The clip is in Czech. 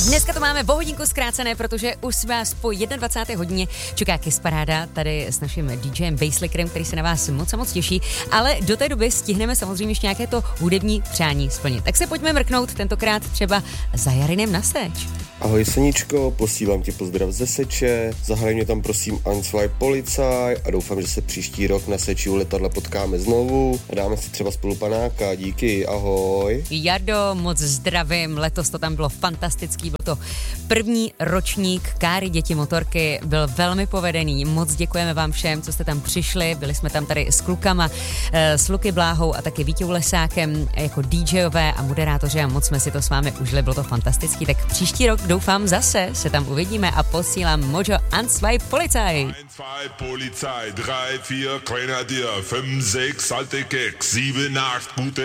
Dneska to máme o hodinku zkrácené, protože už vás po 21. hodině čeká Kiss Paráda tady s naším DJem Basslickerem, který se na vás moc a moc těší, ale do té doby stihneme samozřejmě ještě nějaké to hudební přání splnit. Tak se pojďme mrknout tentokrát třeba za Jarinem na stéč. Ahoj Seničko, posílám ti pozdrav ze Seče, zahraj mě tam prosím Ein, zwei, Polizei a doufám, že se příští rok na Seči u letadla potkáme znovu a dáme si třeba spolu panáka, díky, ahoj. Jardo, moc zdravím, letos to tam bylo fantastický, byl to první ročník Káry děti motorky, byl velmi povedený, moc děkujeme vám všem, co jste tam přišli, byli jsme tam tady s klukama, s Luky Bláhou a taky Vítěou Lesákem jako DJové a moderátoři a moc jsme si to s vámi užili, bylo to fantastický, tak příští rok doufám zase se tam uvidíme a posílám Mojo Ein, zwei, Polizei. Ein, zwei, Polizei, 3, 4, Grenadier, 5, 6, alte Keks, 7, 8, gute